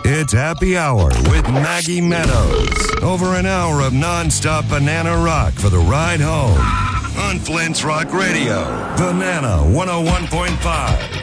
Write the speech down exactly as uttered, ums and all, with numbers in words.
It's Happy Hour with Maggie Meadows. Over an hour of non-stop banana rock for the ride home. On Flint's Rock Radio. Banana one oh one point five.